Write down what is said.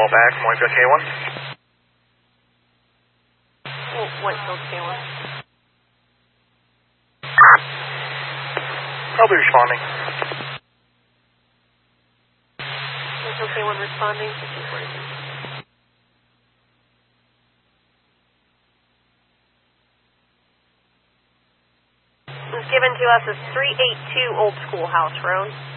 call back from Whitefield K1. Whitefield K1. I'll be responding. Whitefield K1 responding. 1542. Given to us as 382 Old Schoolhouse Road.